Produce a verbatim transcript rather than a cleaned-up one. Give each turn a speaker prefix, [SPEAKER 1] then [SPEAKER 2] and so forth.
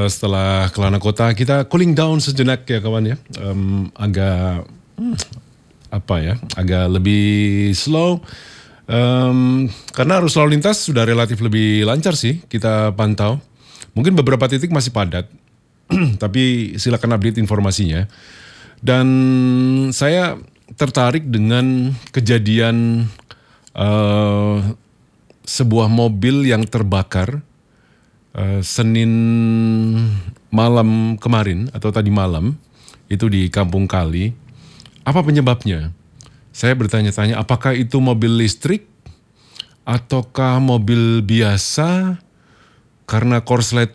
[SPEAKER 1] setelah Kelana Kota kita cooling down sejenak ya kawan ya. Um, agak hmm, apa ya? Agak lebih slow. Um, karena arus lalu lintas sudah relatif lebih lancar sih kita pantau. Mungkin beberapa titik masih padat. Tapi silakan update informasinya. Dan saya tertarik dengan kejadian uh, sebuah mobil yang terbakar uh, Senin malam kemarin atau tadi malam itu di Kampung Kali. Apa penyebabnya? Saya bertanya-tanya apakah itu mobil listrik ataukah mobil biasa karena korsleting